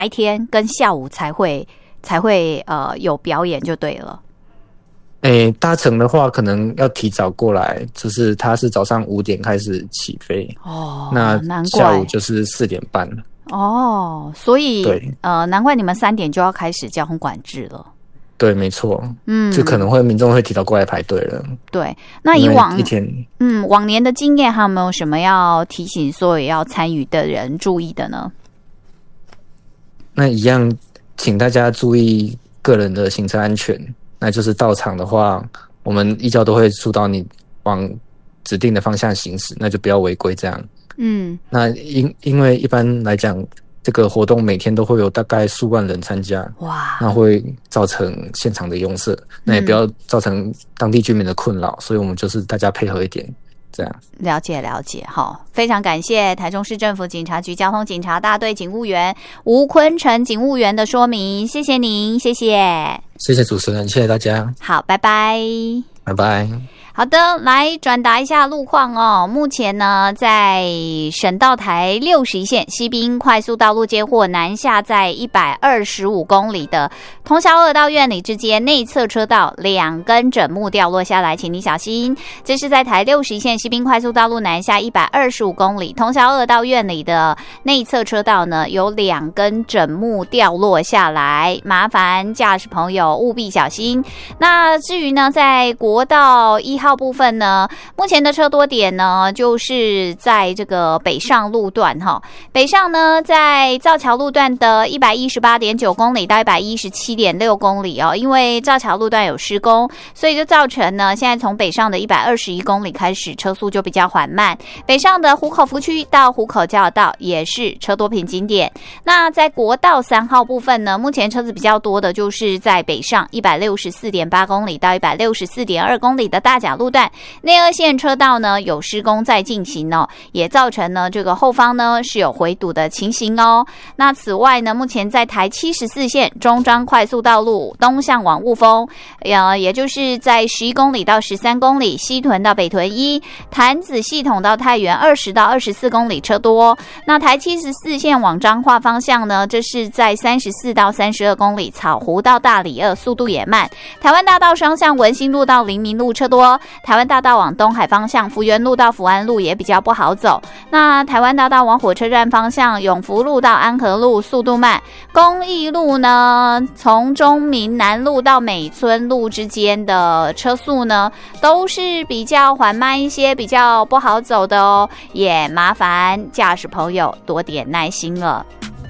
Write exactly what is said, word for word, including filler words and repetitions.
白天跟下午才会才会呃有表演就对了。 诶，搭乘的话可能要提早过来，就是它是早上五点开始起飞哦， 那难怪下午就是四点半哦，所以对呃，难怪你们三点就要开始交通管制了。 对，没错， 嗯， 就可能会民众会提早过来排队了。 对，那以往一天， 嗯往年的经验，还有没有什么要提醒所有要参与的人注意的呢？ 那一样，请大家注意个人的行车安全。那就是到场的话，我们依照都会疏导你往指定的方向行驶，那就不要违规这样。 嗯， 那因因为一般来讲，这个活动每天都会有大概数万人参加， 哇， 那会造成现场的拥塞，那也不要造成当地居民的困扰，所以我们就是大家配合一点。这样了解了解，好，非常感谢台中市政府警察局交通警察大队警务员吴坤成警务员的说明，谢谢您，谢谢， 谢谢主持人，谢谢大家， 好，拜拜， 拜拜。 好的，来转达一下路况哦。目前呢，在省道台六十一线西滨快速道路接获南下在一百二十五公里的通霄二到苑里之间内侧车道两根枕木掉落下来，请你小心。这是在台六十一线西滨快速道路南下一百二十五公里通霄二到苑里的内侧车道呢，有两根枕木掉落下来，麻烦驾驶朋友务必小心。那至于呢，在国道一号部分呢，目前的车多点呢，就是在这个北上路段哈。北上呢，在造桥路段的一百一十八点九公里到一百一十七点六公里哦，因为造桥路段有施工，所以就造成呢，现在从北上的一百二十一公里开始，车速就比较缓慢。北上的湖口福区到湖口交流道也是车多瓶颈点。那在国道三号部分呢，目前车子比较多的就是在北上一百六十四点八公里到一百六十四点二公里的大甲路段，内二线车道呢有施工在进行哦，也造成呢这个后方呢是有回堵的情形哦。那此外呢，目前在台七十四线中彰快速道路东向往雾峰，呃，也就是在十一公里到十三公里，西屯到北屯一，潭子系统到太原二十到二十四公里车多。那台七十四线往彰化方向呢，这是在三十四到三十二公里，草湖到大里二速度也慢。台湾大道双向文心路到黎明路车多，台湾大道往东海方向福园路到福安路也比较不好走。那台湾大道往火车站方向永福路到安和路速度慢。公益路呢，从中民南路到美村路之间的车速呢，都是比较缓慢一些，比较不好走的哦，也麻烦驾驶朋友多点耐心了。